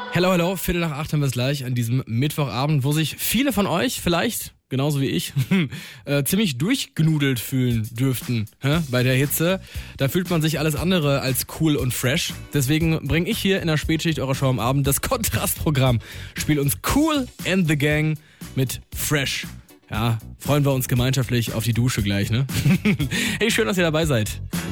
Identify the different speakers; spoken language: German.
Speaker 1: Hello, hello, 7:45 haben wir es gleich an diesem Mittwochabend, wo sich viele von euch vielleicht, genauso wie ich, ziemlich durchgenudelt fühlen dürften bei der Hitze. Da fühlt man sich alles andere als cool und fresh. Deswegen bringe ich hier in der Spätschicht eurer Show am Abend das Kontrastprogramm. Spiel uns Kool and the Gang mit Fresh. Ja, freuen wir uns gemeinschaftlich auf die Dusche gleich, ne? Hey, schön, dass ihr dabei seid.